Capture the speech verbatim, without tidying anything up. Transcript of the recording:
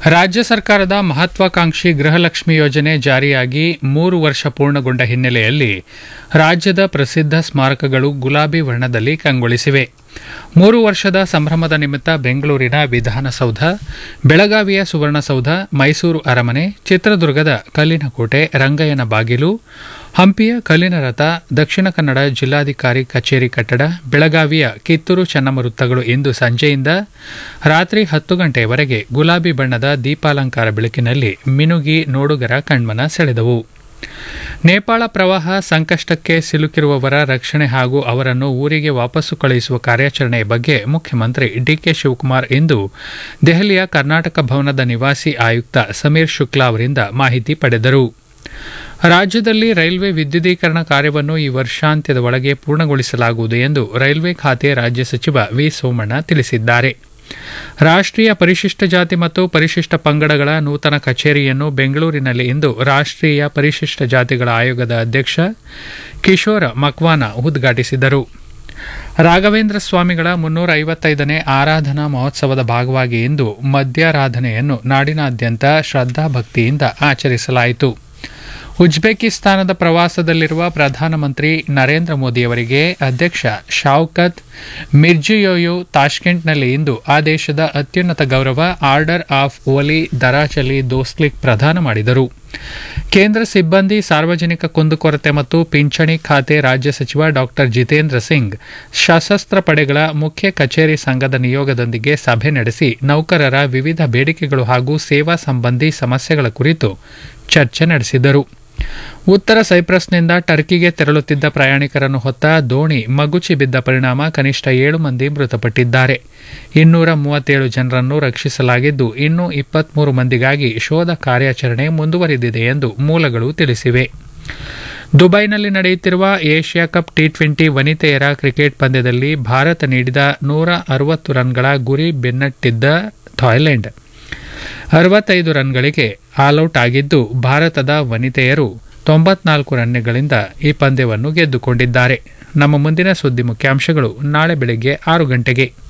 ರಾಜ್ಯ ಸರ್ಕಾರದ ಮಹತ್ವಾಕಾಂಕ್ಷಿ ಗೃಹಲಕ್ಷ್ಮಿ ಯೋಜನೆ ಜಾರಿಯಾಗಿ ಮೂರು ವರ್ಷ ಪೂರ್ಣಗೊಂಡ ಹಿನ್ನೆಲೆಯಲ್ಲಿ ರಾಜ್ಯದ ಪ್ರಸಿದ್ಧ ಸ್ಮಾರಕಗಳು ಗುಲಾಬಿ ವರ್ಣದಲ್ಲಿ ಕಂಗೊಳಿಸಿವೆ. ಮೂರು ವರ್ಷದ ಸಂಭ್ರಮದ ನಿಮಿತ್ತ ಬೆಂಗಳೂರಿನ ವಿಧಾನಸೌಧ, ಬೆಳಗಾವಿಯ ಸುವರ್ಣಸೌಧ, ಮೈಸೂರು ಅರಮನೆ, ಚಿತ್ರದುರ್ಗದ ಕಲ್ಲಿನ ಕೋಟೆ, ರಂಗಯ್ಯನ ಬಾಗಿಲು, ಹಂಪಿಯ ಕಲ್ಲಿನ ರಥ, ದಕ್ಷಿಣ ಕನ್ನಡ ಜಿಲ್ಲಾಧಿಕಾರಿ ಕಚೇರಿ ಕಟ್ಟಡ, ಬೆಳಗಾವಿಯ ಕಿತ್ತೂರು ಚೆನ್ನಮ್ಮ ವೃತ್ತಗಳು ಇಂದು ಸಂಜೆಯಿಂದ ರಾತ್ರಿ ಹತ್ತು ಗಂಟೆಯವರೆಗೆ ಗುಲಾಬಿ ಬಣ್ಣದ ದೀಪಾಲಂಕಾರ ಬೆಳಕಿನಲ್ಲಿ ಮಿನುಗಿ ನೋಡುಗರ ಕಣ್ಮನ ಸೆಳೆದವು. ನೇಪಾಳ ಪ್ರವಾಹ ಸಂಕಷ್ಟಕ್ಕೆ ಸಿಲುಕಿರುವವರ ರಕ್ಷಣೆ ಹಾಗೂ ಅವರನ್ನು ಊರಿಗೆ ವಾಪಸ್ಸು ಕಳುಹಿಸುವ ಕಾರ್ಯಾಚರಣೆಯ ಬಗ್ಗೆ ಮುಖ್ಯಮಂತ್ರಿ ಡಿಕೆ ಶಿವಕುಮಾರ್ ಇಂದು ದೆಹಲಿಯ ಕರ್ನಾಟಕ ಭವನದ ನಿವಾಸಿ ಆಯುಕ್ತ ಸಮೀರ್ ಶುಕ್ಲಾ ಅವರಿಂದ ಮಾಹಿತಿ ಪಡೆದರು. ರಾಜ್ಯದಲ್ಲಿ ರೈಲ್ವೆ ವಿದ್ಯುದೀಕರಣ ಕಾರ್ಯವನ್ನು ಈ ವರ್ಷಾಂತ್ಯದ ಒಳಗೆ ಪೂರ್ಣಗೊಳಿಸಲಾಗುವುದು ಎಂದು ರೈಲ್ವೆ ಖಾತೆ ರಾಜ್ಯ ಸಚಿವ ವಿ ಸೋಮಣ್ಣ ತಿಳಿಸಿದ್ದಾರೆ. ರಾಷ್ಟ್ರೀಯ ಪರಿಶಿಷ್ಟ ಜಾತಿ ಮತ್ತು ಪರಿಶಿಷ್ಟ ಪಂಗಡಗಳ ನೂತನ ಕಚೇರಿಯನ್ನು ಬೆಂಗಳೂರಿನಲ್ಲಿ ಇಂದು ರಾಷ್ಟ್ರೀಯ ಪರಿಶಿಷ್ಟ ಜಾತಿಗಳ ಆಯೋಗದ ಅಧ್ಯಕ್ಷ ಕಿಶೋರ್ ಮಕ್ವಾನಾ ಉದ್ಘಾಟಿಸಿದರು. ರಾಘವೇಂದ್ರ ಸ್ವಾಮಿಗಳ ಮುನ್ನೂರ ಐವತ್ತೈದನೇ ಆರಾಧನಾ ಮಹೋತ್ಸವದ ಭಾಗವಾಗಿ ಇಂದು ಮಧ್ಯಾರಾಧನೆಯನ್ನು ನಾಡಿನಾದ್ಯಂತ ಶ್ರದ್ಧಾಭಕ್ತಿಯಿಂದ ಆಚರಿಸಲಾಯಿತು. ಉಜ್ಬೇಕಿಸ್ತಾನದ ಪ್ರವಾಸದಲ್ಲಿರುವ ಪ್ರಧಾನಮಂತ್ರಿ ನರೇಂದ್ರ ಮೋದಿಯವರಿಗೆ ಅಧ್ಯಕ್ಷ ಶೌಕತ್ ಮಿರ್ಜಿಯೋಯೆವ್ ತಾಷ್ಕೆಂಟ್ನಲ್ಲಿ ಇಂದು ಆ ದೇಶದ ಅತ್ಯುನ್ನತ ಗೌರವ ಆರ್ಡರ್ ಆಫ್ ಒಲಿ ದರಾಜ್-ಅಲಿ ದೋಸ್ತ್ಲಿಕ್ ಪ್ರದಾನ ಮಾಡಿದರು. ಕೇಂದ್ರ ಸಿಬ್ಬಂದಿ, ಸಾರ್ವಜನಿಕ ಕುಂದುಕೊರತೆ ಮತ್ತು ಪಿಂಚಣಿ ಖಾತೆ ರಾಜ್ಯ ಸಚಿವ ಡಾ ಜಿತೇಂದ್ರ ಸಿಂಗ್ ಸಶಸ್ತ್ರ ಪಡೆಗಳ ಮುಖ್ಯ ಕಚೇರಿ ಸಂಘದ ನಿಯೋಗದೊಂದಿಗೆ ಸಭೆ ನಡೆಸಿ ನೌಕರರ ವಿವಿಧ ಬೇಡಿಕೆಗಳು ಹಾಗೂ ಸೇವಾ ಸಂಬಂಧಿ ಸಮಸ್ಯೆಗಳ ಕುರಿತು ಚರ್ಚೆ ನಡೆಸಿದರು. ಉತ್ತರ ಸೈಪ್ರಸ್ನಿಂದ ಟರ್ಕಿಗೆ ತೆರಳುತ್ತಿದ್ದ ಪ್ರಯಾಣಿಕರನ್ನು ಹೊತ್ತ ದೋಣಿ ಮಗುಚಿ ಬಿದ್ದ ಪರಿಣಾಮ ಕನಿಷ್ಠ ಏಳು ಮಂದಿ ಮೃತಪಟ್ಟಿದ್ದಾರೆ. ಇನ್ನೂರ ಮೂವತ್ತೇಳು ಜನರನ್ನು ರಕ್ಷಿಸಲಾಗಿದ್ದು ಇನ್ನೂ ಇಪ್ಪತ್ಮೂರು ಮಂದಿಗಾಗಿ ಶೋಧ ಕಾರ್ಯಾಚರಣೆ ಮುಂದುವರೆದಿದೆ ಎಂದು ಮೂಲಗಳು ತಿಳಿಸಿವೆ. ದುಬೈನಲ್ಲಿ ನಡೆಯುತ್ತಿರುವ Asia cup T twenty ವನಿತೆಯರ cricket ಪಂದ್ಯದಲ್ಲಿ ಭಾರತ ನೀಡಿದ ನೂರ ಅರವತ್ತು ರನ್ಗಳ ಗುರಿ ಬೆನ್ನಟ್ಟಿದ್ದ ಥಾಯ್ಲೆಂಡ್ ಅರವತ್ತೈದು ರನ್ಗಳಿಗೆ ಆಲ್ಔಟ್ ಆಗಿದ್ದು ಭಾರತದ ವನಿತೆಯರು ತೊಂಬತ್ನಾಲ್ಕು ರನ್ಗಳಿಂದ ಈ ಪಂದ್ಯವನ್ನು ಗೆದ್ದುಕೊಂಡಿದ್ದಾರೆ. ನಮ್ಮ ಮುಂದಿನ ಸುದ್ದಿ ಮುಖ್ಯಾಂಶಗಳು ನಾಳೆ ಬೆಳಗ್ಗೆ ಆರು ಗಂಟೆಗೆ.